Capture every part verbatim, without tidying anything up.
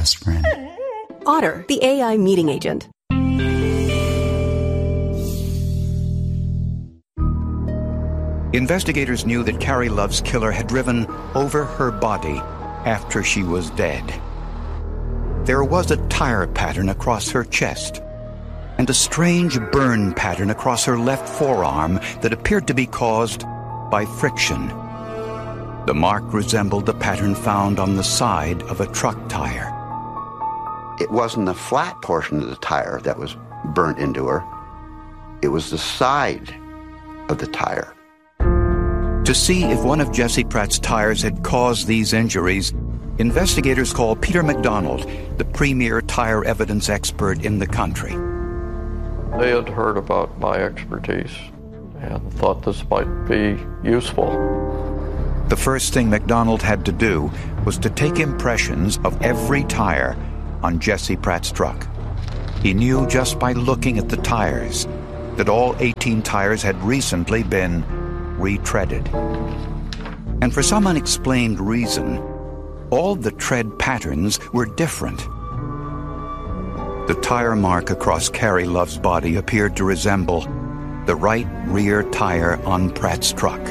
aspirin. Otter, the A I meeting agent. Investigators knew that Carrie Love's killer had driven over her body after she was dead. There was a tire pattern across her chest and a strange burn pattern across her left forearm that appeared to be caused by friction. The mark resembled the pattern found on the side of a truck tire. It wasn't the flat portion of the tire that was burnt into her. It was the side of the tire. To see if one of Jesse Pratt's tires had caused these injuries, investigators called Peter McDonald, the premier tire evidence expert in the country. They had heard about my expertise and thought this might be useful. The first thing McDonald had to do was to take impressions of every tire on Jesse Pratt's truck. He knew just by looking at the tires that all eighteen tires had recently been retreaded. And for some unexplained reason, all the tread patterns were different. The tire mark across Carrie Love's body appeared to resemble the right rear tire on Pratt's truck.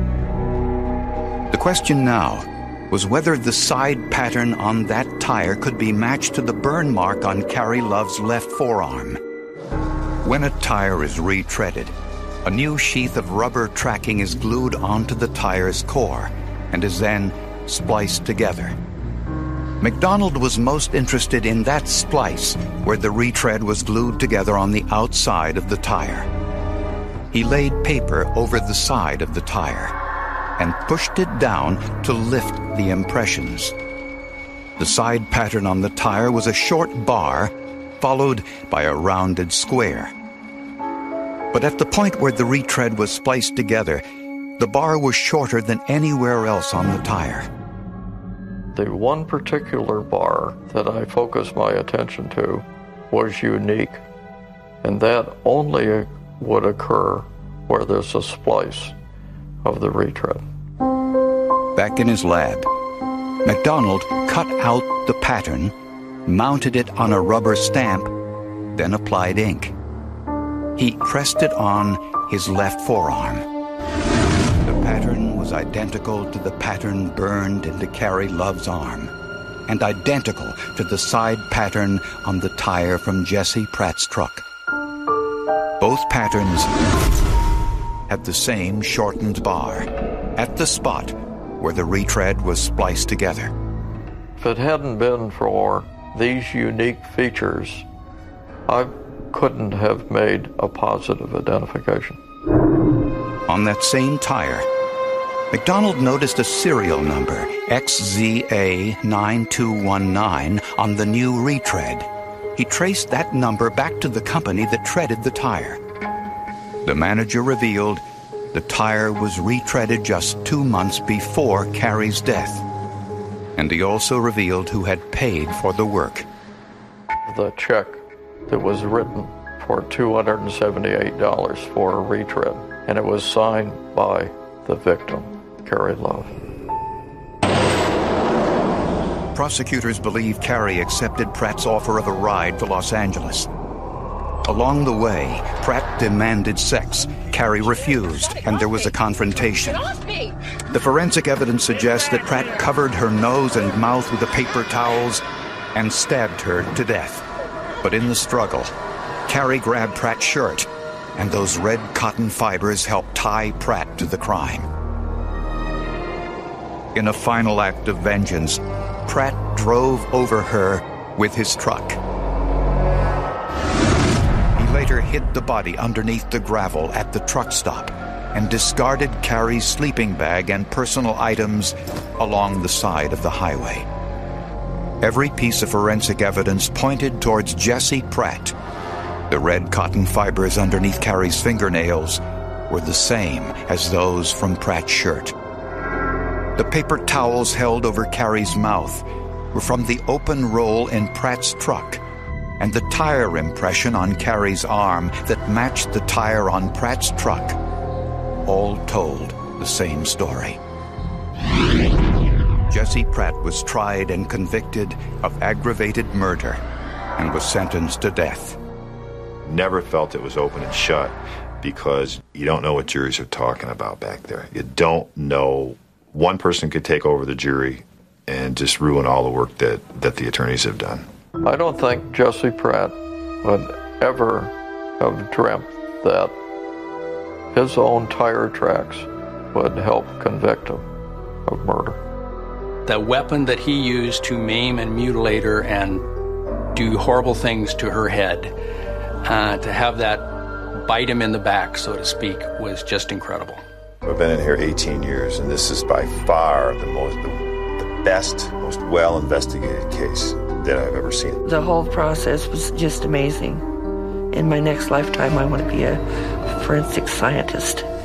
The question now was whether the side pattern on that tire could be matched to the burn mark on Carrie Love's left forearm. When a tire is retreaded, a new sheath of rubber tracking is glued onto the tire's core and is then spliced together. McDonald was most interested in that splice where the retread was glued together on the outside of the tire. He laid paper over the side of the tire and pushed it down to lift the impressions. The side pattern on the tire was a short bar followed by a rounded square. But at the point where the retread was spliced together, the bar was shorter than anywhere else on the tire. The one particular bar that I focused my attention to was unique, and that only would occur where there's a splice of the retread. Back in his lab, McDonald cut out the pattern, mounted it on a rubber stamp, then applied ink. He pressed it on his left forearm. The pattern was identical to the pattern burned into Carrie Love's arm, and identical to the side pattern on the tire from Jesse Pratt's truck. Both patterns had the same shortened bar at the spot where the retread was spliced together. If it hadn't been for these unique features, I couldn't have made a positive identification. On that same tire, McDonald noticed a serial number, X Z A nine two one nine, on the new retread. He traced that number back to the company that treaded the tire. The manager revealed the tire was retreaded just two months before Carrie's death. And he also revealed who had paid for the work. The check that was written for two hundred seventy-eight dollars for a retread, and it was signed by the victim, Carrie Love. Prosecutors believe Carrie accepted Pratt's offer of a ride to Los Angeles. Along the way, Pratt demanded sex. Carrie refused, and there was a confrontation. The forensic evidence suggests that Pratt covered her nose and mouth with the paper towels and stabbed her to death. But in the struggle, Carrie grabbed Pratt's shirt, and those red cotton fibers helped tie Pratt to the crime. In a final act of vengeance, Pratt drove over her with his truck. He later hid the body underneath the gravel at the truck stop and discarded Carrie's sleeping bag and personal items along the side of the highway. Every piece of forensic evidence pointed towards Jesse Pratt. The red cotton fibers underneath Carrie's fingernails were the same as those from Pratt's shirt. The paper towels held over Carrie's mouth were from the open roll in Pratt's truck, and the tire impression on Carrie's arm that matched the tire on Pratt's truck all told the same story. Jesse Pratt was tried and convicted of aggravated murder and was sentenced to death. Never felt it was open and shut because you don't know what juries are talking about back there. You don't know. One person could take over the jury and just ruin all the work that, that the attorneys have done. I don't think Jesse Pratt would ever have dreamt that his own tire tracks would help convict him of murder. The weapon that he used to maim and mutilate her and do horrible things to her head, uh, to have that bite him in the back, so to speak, was just incredible. I've been in here eighteen years, and this is by far the most, the, the best, most well-investigated case that I've ever seen. The whole process was just amazing. In my next lifetime, I want to be a forensic scientist.